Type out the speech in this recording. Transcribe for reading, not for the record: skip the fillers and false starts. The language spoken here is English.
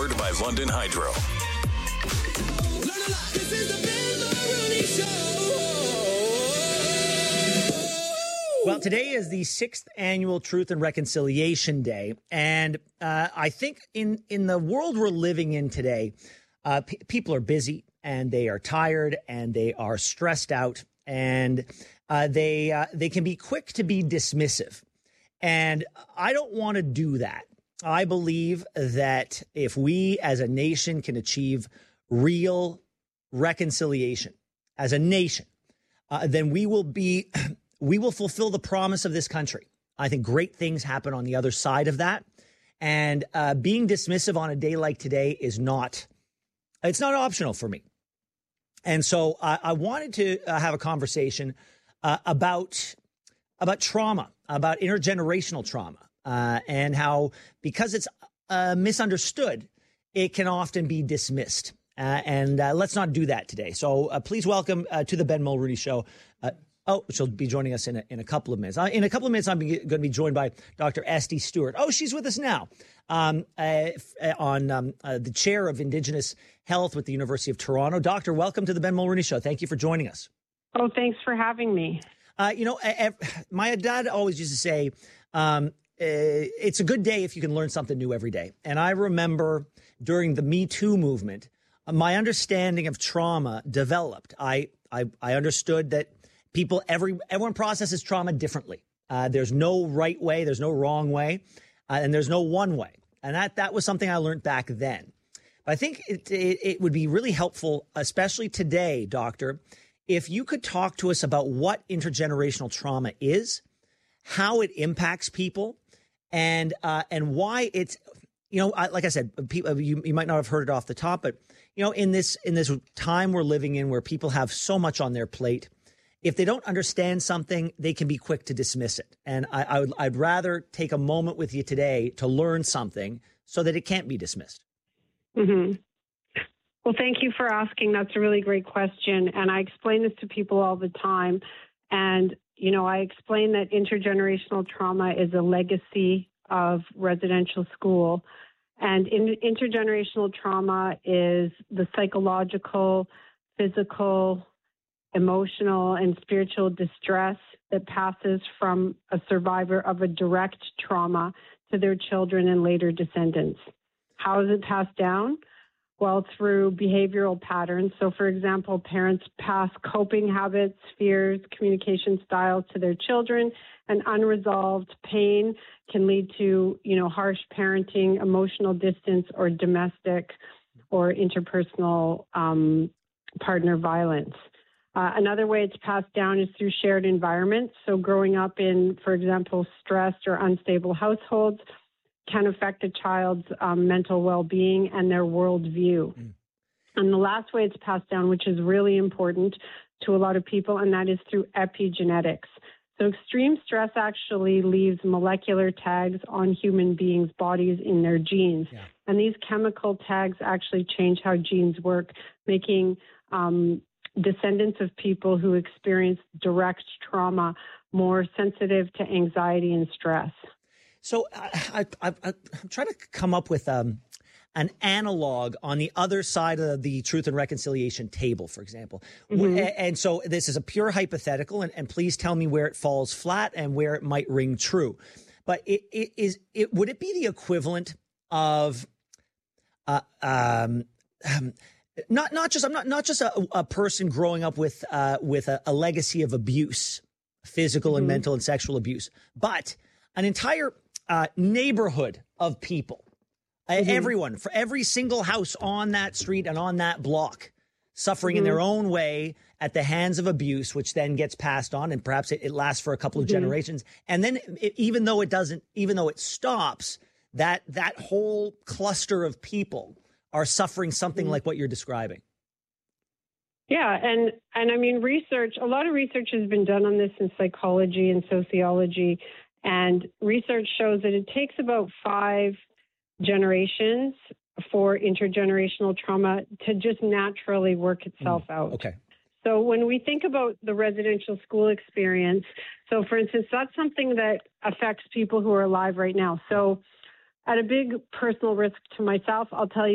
Powered by London Hydro. This is the Ben Maroney Show. Well, today is the 6th annual Truth and Reconciliation Day. And I think in the world we're living in today, people are busy and they are tired and they are stressed out and they can be quick to be dismissive. And I don't want to do that. I believe that if we as a nation can achieve real reconciliation as a nation, then we will fulfill the promise of this country. I think great things happen on the other side of that. And being dismissive on a day like today it's not optional for me. And so I wanted to have a conversation about trauma, about intergenerational trauma, and how, because it's misunderstood, it can often be dismissed. And let's not do that today. So please welcome to the Ben Mulroney Show. She'll be joining us in a couple of minutes. In a couple of minutes, I'm going to be joined by Dr. Esty Stewart. Oh, she's with us now on the chair of Indigenous Health with the University of Toronto. Doctor, welcome to the Ben Mulroney Show. Thank you for joining us. Oh, thanks for having me. My dad always used to say, it's a good day if you can learn something new every day. And I remember during the Me Too movement, my understanding of trauma developed. I understood that everyone processes trauma differently. There's no right way, there's no wrong way, and there's no one way. And that was something I learned back then. But I think it would be really helpful, especially today, Doctor, if you could talk to us about what intergenerational trauma is, how it impacts people, and why it's, like I said, people, you might not have heard it off the top, but in this time we're living in where people have so much on their plate, if they don't understand something, they can be quick to dismiss it. And I'd rather take a moment with you today to learn something so that it can't be dismissed. Mm-hmm. Well, thank you for asking. That's a really great question. And I explain this to people all the time. And, I explain that intergenerational trauma is a legacy of residential school. And intergenerational trauma is the psychological, physical, emotional, and spiritual distress that passes from a survivor of a direct trauma to their children and later descendants. How is it passed down? Well, through behavioral patterns. So, for example, parents pass coping habits, fears, communication styles to their children, and unresolved pain can lead to, harsh parenting, emotional distance, or domestic or interpersonal partner violence. Another way it's passed down is through shared environments. So growing up in, for example, stressed or unstable households can affect a child's mental well-being and their worldview. And the last way it's passed down, which is really important to a lot of people, and that is through epigenetics. So extreme stress actually leaves molecular tags on human beings' bodies in their genes. Yeah. And these chemical tags actually change how genes work, making descendants of people who experience direct trauma more sensitive to anxiety and stress. So I'm trying to come up with an analog on the other side of the Truth and Reconciliation table, for example. Mm-hmm. And so this is a pure hypothetical, and please tell me where it falls flat and where it might ring true. But would it be the equivalent of not just a person growing up with a legacy of abuse, physical and mental and sexual abuse, but an entire neighborhood of people, everyone, for every single house on that street and on that block, suffering in their own way at the hands of abuse, which then gets passed on, and perhaps it lasts for a couple of generations. And then even though it stops, that whole cluster of people are suffering something like what you're describing. Yeah, and I mean, a lot of research has been done on this in psychology and sociology, and research shows that it takes about 5 generations for intergenerational trauma to just naturally work itself out. Okay. So when we think about the residential school experience, so for instance, that's something that affects people who are alive right now. So at a big personal risk to myself, I'll tell you